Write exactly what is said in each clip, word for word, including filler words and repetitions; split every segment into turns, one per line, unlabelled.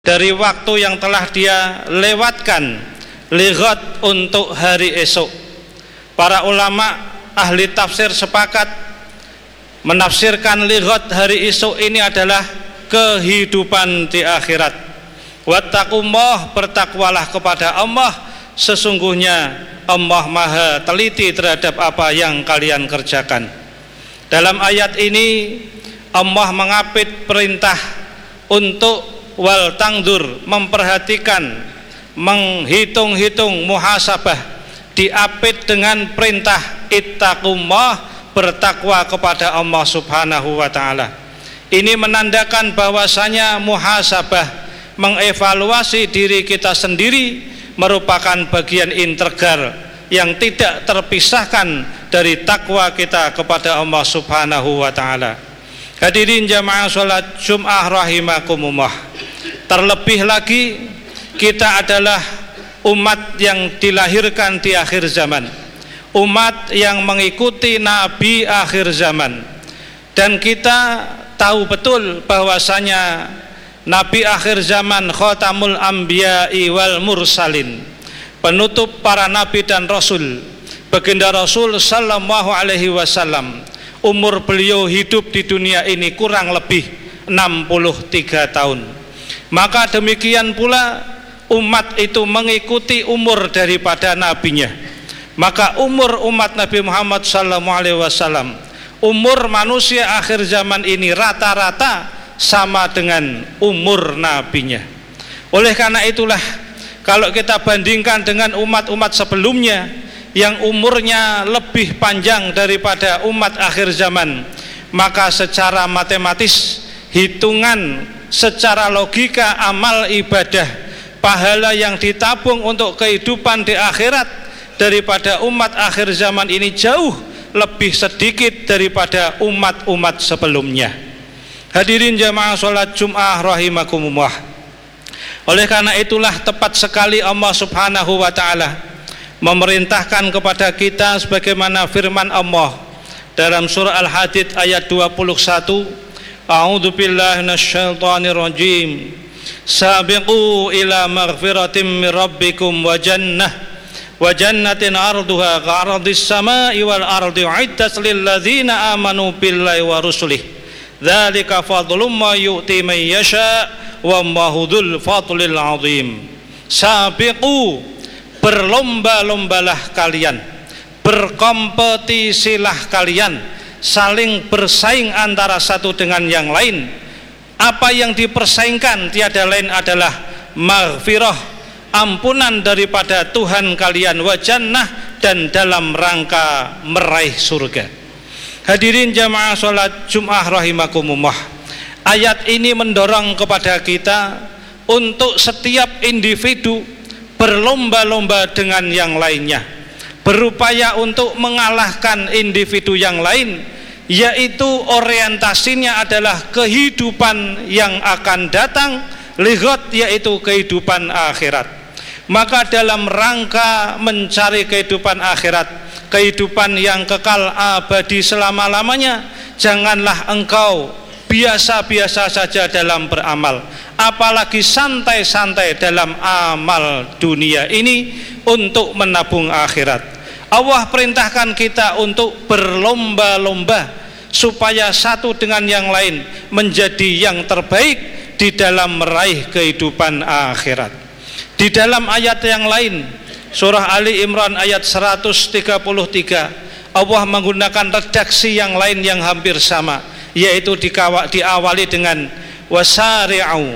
dari waktu yang telah dia lewatkan lighat untuk hari esok. Para ulama ahli tafsir sepakat menafsirkan lighat hari esok ini adalah kehidupan di akhirat. Wattaqullah, bertakwalah kepada Allah, sesungguhnya Allah maha teliti terhadap apa yang kalian kerjakan. Dalam ayat ini Allah mengapit perintah untuk wal tangdur, memperhatikan, menghitung-hitung, muhasabah, diapit dengan perintah ittaqullah, bertakwa kepada Allah subhanahu wa ta'ala. Ini menandakan bahwasanya muhasabah, mengevaluasi diri kita sendiri, merupakan bagian integral yang tidak terpisahkan dari takwa kita kepada Allah subhanahu wa ta'ala. Hadirin jamaah sholat Jum'ah rahimakumullah, terlebih lagi kita adalah umat yang dilahirkan di akhir zaman, umat yang mengikuti Nabi akhir zaman, dan kita tahu betul bahwasanya Nabi akhir zaman Khatamul Anbiya'i wal Mursalin, penutup para nabi dan rasul, baginda Rasul sallallahu alaihi wasallam, umur beliau hidup di dunia ini kurang lebih enam puluh tiga tahun. Maka demikian pula umat itu mengikuti umur daripada nabinya. Maka umur umat Nabi Muhammad sallallahu alaihi wasallam, umur manusia akhir zaman ini rata-rata sama dengan umur nabinya. Oleh karena itulah kalau kita bandingkan dengan umat-umat sebelumnya yang umurnya lebih panjang daripada umat akhir zaman, maka secara matematis, hitungan secara logika, amal ibadah, pahala yang ditabung untuk kehidupan di akhirat daripada umat akhir zaman ini jauh lebih sedikit daripada umat-umat sebelumnya. Hadirin jamaah sholat Jum'ah rahimakumullah, oleh karena itulah tepat sekali Allah subhanahu wa ta'ala memerintahkan kepada kita sebagaimana firman Allah dalam surah Al-Hadid ayat dua puluh satu, A'udzu billahi minasyaitonir rajim, sabiqu ila maghfiratin mir rabbikum wa jannah wa jannatin arduha ka'ardis samai wal ardi uiddat lil ladzina amanu billahi wa rusulihi dzalika fadlum ma yu'ti man yasha wallahu dzul fadlil azim. Sabiqu, berlomba-lombalah kalian, berkompetisilah kalian, saling bersaing antara satu dengan yang lain. Apa yang dipersaingkan tiada lain adalah maghfirah, ampunan daripada Tuhan kalian, wa jannah, dan dalam rangka meraih surga. Hadirin jamaah sholat Jum'ah rahimakumullah, ayat ini mendorong kepada kita untuk setiap individu berlomba-lomba dengan yang lainnya, berupaya untuk mengalahkan individu yang lain, yaitu orientasinya adalah kehidupan yang akan datang, lighat, yaitu kehidupan akhirat. Maka dalam rangka mencari kehidupan akhirat, kehidupan yang kekal abadi selama-lamanya, janganlah engkau biasa-biasa saja dalam beramal, apalagi santai-santai dalam amal dunia ini untuk menabung akhirat. Allah perintahkan kita untuk berlomba-lomba supaya satu dengan yang lain menjadi yang terbaik di dalam meraih kehidupan akhirat. Di dalam ayat yang lain, surah Ali Imran ayat seratus tiga puluh tiga, Allah menggunakan redaksi yang lain yang hampir sama, yaitu diawali dengan wasari'u.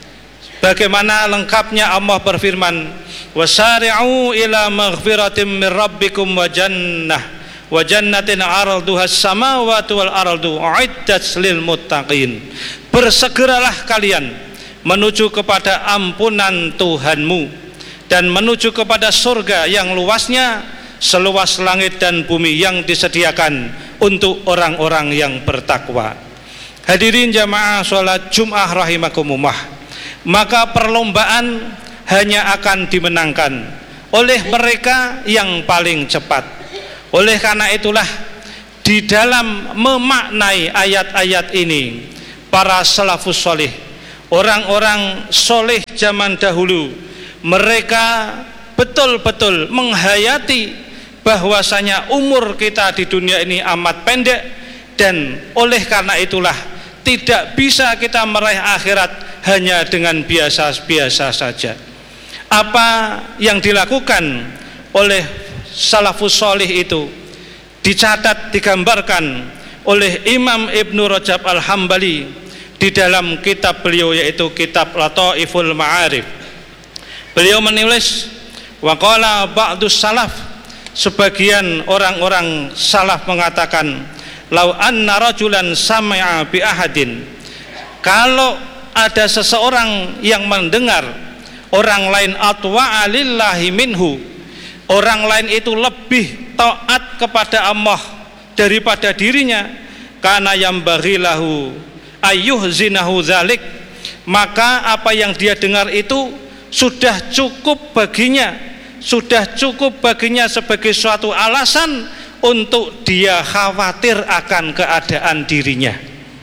Bagaimana lengkapnya Allah berfirman, wasari'u ila maghfiratin min rabbikum wa jannah wa jannatin arduhas samawati wal ardu uiddat lil muttaqin. Bersegeralah kalian menuju kepada ampunan Tuhanmu dan menuju kepada surga yang luasnya seluas langit dan bumi yang disediakan untuk orang-orang yang bertakwa. Hadirin jamaah sholat Jum'ah rahimakumullah, maka perlombaan hanya akan dimenangkan oleh mereka yang paling cepat. Oleh karena itulah di dalam memaknai ayat-ayat ini, para salafus solih, orang-orang soleh zaman dahulu, mereka betul-betul menghayati bahwasanya umur kita di dunia ini amat pendek, dan oleh karena itulah tidak bisa kita meraih akhirat hanya dengan biasa-biasa saja. Apa yang dilakukan oleh salafus solih itu dicatat, digambarkan oleh Imam Ibnu Rajab Al-Hambali di dalam kitab beliau, yaitu kitab Lataiful Ma'arif. Beliau menulis, wa qala ba'dus salaf, sebagian orang-orang salaf mengatakan, lau anna rajulan sami'a bi ahadin, kalau ada seseorang yang mendengar orang lain atwa'a lillahi minhu, orang lain itu lebih taat kepada Allah daripada dirinya, kana yambaghi lahu ayyuhzinahu dzalik, maka apa yang dia dengar itu sudah cukup baginya, sudah cukup baginya sebagai suatu alasan untuk dia khawatir akan keadaan dirinya.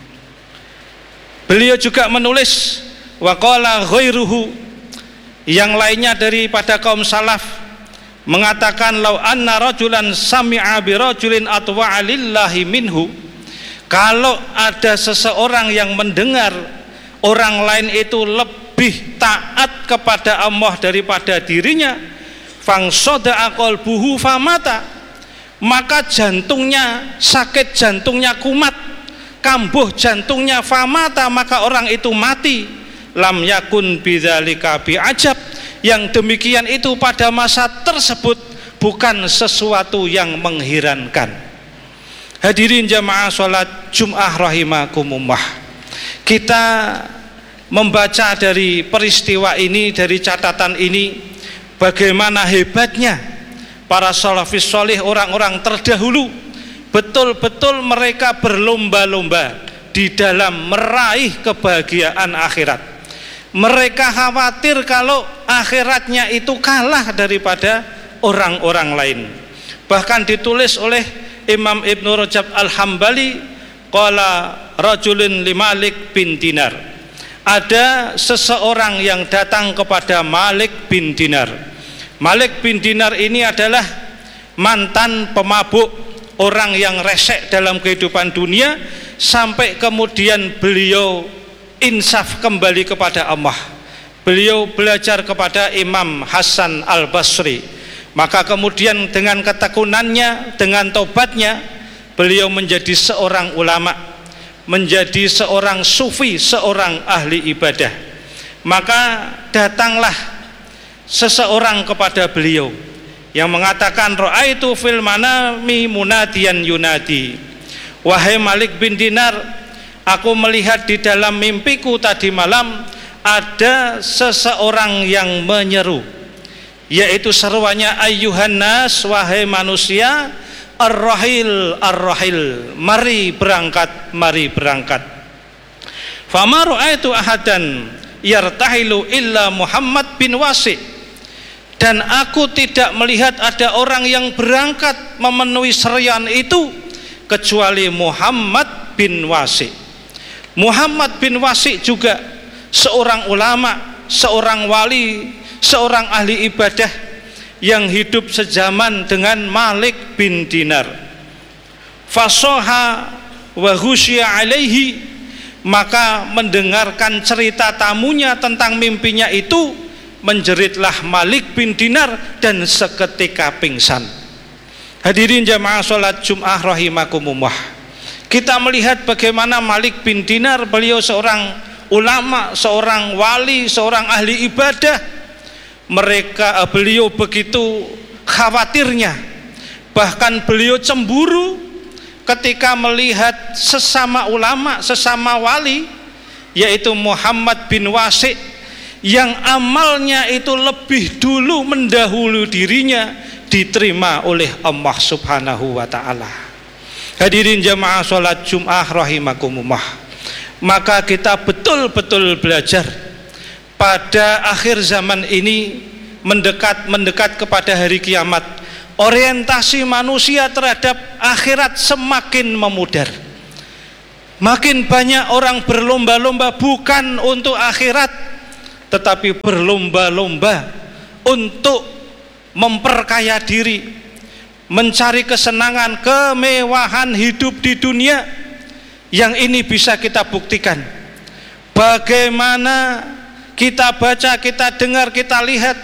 Beliau juga menulis, wa qala ghairuhu, yang lainnya daripada kaum salaf mengatakan, lau anna rajulan sami'a bi rajulin atwa'a lillahi minhu, kalau ada seseorang yang mendengar orang lain itu lebih taat kepada Allah daripada dirinya, fangsoda'a qalbuhu famata, maka jantungnya sakit, jantungnya kumat, kambuh jantungnya, famata, maka orang itu mati. Lam yakun bidzalika bi'ajab, yang demikian itu pada masa tersebut bukan sesuatu yang mengherankan. Hadirin jamaah salat Jum'ah rahimakumullah, kita membaca dari peristiwa ini, dari catatan ini, bagaimana hebatnya para salafis soleh, orang-orang terdahulu, betul-betul mereka berlomba-lomba di dalam meraih kebahagiaan akhirat. Mereka khawatir kalau akhiratnya itu kalah daripada orang-orang lain. Bahkan ditulis oleh Imam Ibnu Rajab Al-Hambali, qala rajulun li Malik bin Dinar, ada seseorang yang datang kepada Malik bin Dinar. Malik bin Dinar ini adalah mantan pemabuk, orang yang resek dalam kehidupan dunia, sampai kemudian beliau insaf kembali kepada Allah. Beliau belajar kepada Imam Hasan Al-Basri, maka kemudian dengan ketekunannya, dengan tobatnya, beliau menjadi seorang ulama, menjadi seorang sufi, seorang ahli ibadah. Maka datanglah seseorang kepada beliau yang mengatakan, ra'aitu fil manami munadiyan yunadi, wahai Malik bin Dinar, aku melihat di dalam mimpiku tadi malam ada seseorang yang menyeru, yaitu seruannya, ayyuhan nas, wahai manusia, ar-rahil ar-rahil, mari berangkat, mari berangkat. Fama ra'aitu ahadan yartahilu illa Muhammad bin Wasi, dan aku tidak melihat ada orang yang berangkat memenuhi serian itu kecuali Muhammad bin Wasi. Muhammad bin Wasi juga seorang ulama, seorang wali, seorang ahli ibadah yang hidup sejaman dengan Malik bin Dinar. Fasoha wa ghusya alaihi, maka mendengarkan cerita tamunya tentang mimpinya itu, menjeritlah Malik bin Dinar dan seketika pingsan. Hadirin jamaah salat Jum'ah rahimakumullah, kita melihat bagaimana Malik bin Dinar, beliau seorang ulama, seorang wali, seorang ahli ibadah. Mereka, beliau begitu khawatirnya, bahkan beliau cemburu ketika melihat sesama ulama, sesama wali, yaitu Muhammad bin Wasi, yang amalnya itu lebih dulu mendahului dirinya diterima oleh Allah Subhanahu wa ta'ala. Hadirin jamaah salat Jum'ah rahimakumullah, maka kita betul-betul belajar pada akhir zaman ini, mendekat mendekat kepada hari kiamat, orientasi manusia terhadap akhirat semakin memudar. Makin banyak orang berlomba-lomba bukan untuk akhirat, tetapi berlomba-lomba untuk memperkaya diri, mencari kesenangan, kemewahan hidup di dunia. Yang ini bisa kita buktikan. Bagaimana kita baca, kita dengar, kita lihat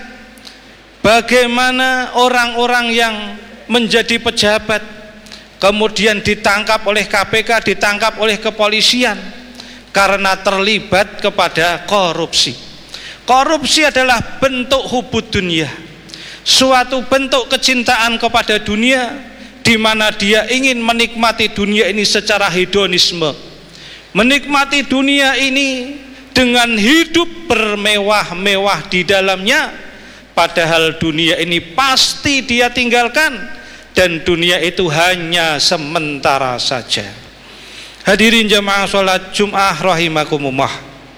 bagaimana orang-orang yang menjadi pejabat kemudian ditangkap oleh K P K, ditangkap oleh kepolisian karena terlibat kepada korupsi. Korupsi adalah bentuk hubud dunia, suatu bentuk kecintaan kepada dunia, di mana dia ingin menikmati dunia ini secara hedonisme, menikmati dunia ini dengan hidup bermewah-mewah di dalamnya, padahal dunia ini pasti dia tinggalkan, dan dunia itu hanya sementara saja. Hadirin jamaah sholat Jum'ah rahimakumullah.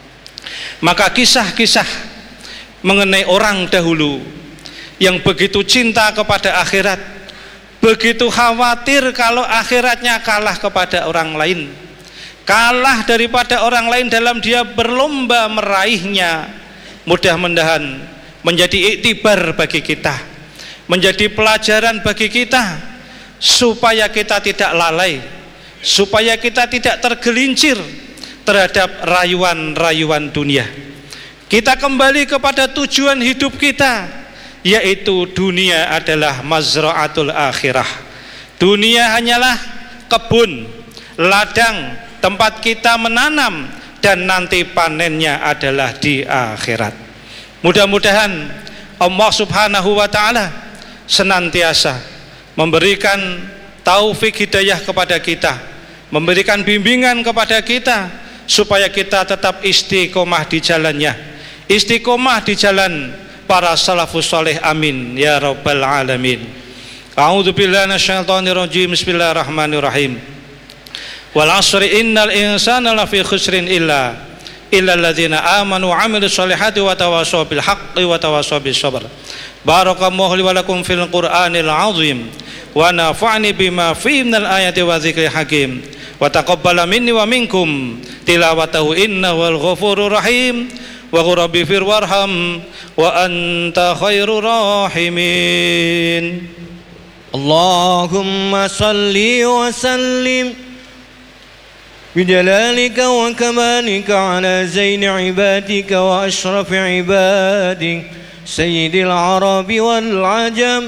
Maka kisah-kisah mengenai orang dahulu yang begitu cinta kepada akhirat, begitu khawatir kalau akhiratnya kalah kepada orang lain, kalah daripada orang lain dalam dia berlomba meraihnya, mudah-mudahan menjadi iktibar bagi kita, menjadi pelajaran bagi kita, supaya kita tidak lalai, supaya kita tidak tergelincir terhadap rayuan-rayuan dunia. Kita kembali kepada tujuan hidup kita, yaitu dunia adalah mazra'atul akhirah. Dunia hanyalah kebun, ladang, tempat kita menanam, dan nanti panennya adalah di akhirat. Mudah-mudahan Allah subhanahu wa ta'ala senantiasa memberikan taufik hidayah kepada kita, memberikan bimbingan kepada kita, supaya kita tetap istiqomah di jalannya, istiqomah di jalan para salafus saleh. Amin ya rabbal alamin. A'udzu billahi minasyaitonir rajim. Bismillahirrahmanirrahim. Wal 'asri innal insana lafi khusrin illa illa alladzina amanu wa 'amilus solihati wa tawassaw bil haqqi wa tawassaw bis sabr. Barakallahu li wa lakum fil Qur'anil 'azim wa nafa'ni bima fihi minal ayati wa dzikril hakim wa taqabbala minni wa minkum tilawatahu innahu wal ghafurur rahim wa rabbi fir warham wa anta khairur rahimin.
Allahumma salli wa sallim bijalalika wa kamalika ala zaini ibadika wa ashrafi ibadik sayyidil arabi wal ajam